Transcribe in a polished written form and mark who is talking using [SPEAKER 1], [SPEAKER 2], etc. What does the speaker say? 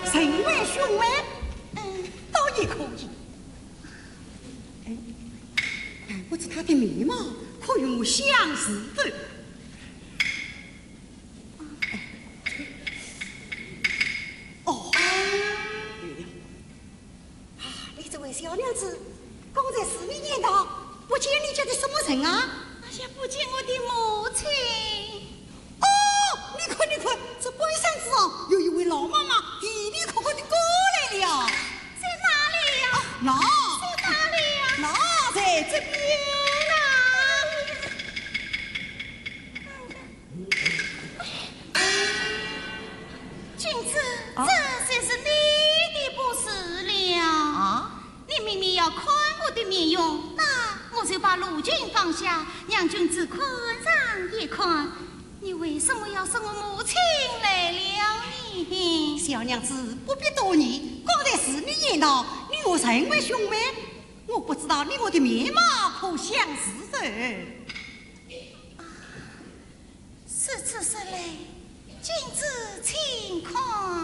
[SPEAKER 1] 成为兄妹，倒也可以。我知他的面貌可与我相似的。哦，你这位小娘子，刚才是你念道不见你家的什么人啊？
[SPEAKER 2] 那些不见我的母亲。
[SPEAKER 1] 哦，你看，这关山之上有一位老妈妈地地可可的过来了。
[SPEAKER 2] 在哪里呀？
[SPEAKER 1] 那
[SPEAKER 2] 在哪里呀？
[SPEAKER 1] 那在这边
[SPEAKER 2] 君子，这些是你的不是了
[SPEAKER 1] 啊！
[SPEAKER 2] 你明明要看我的面容，那我就把陆军放下，让君子看上一看。你为什么要送我母亲来了呢？
[SPEAKER 1] 小娘子不必多言，刚才是你言道你我成为兄妹，我不知道你我的面貌可相似噻。
[SPEAKER 2] 是此是类，君子请看。